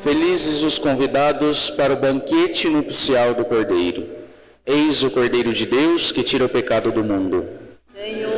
Felizes os convidados para o banquete nupcial do Cordeiro. Eis o Cordeiro de Deus que tira o pecado do mundo. Senhor,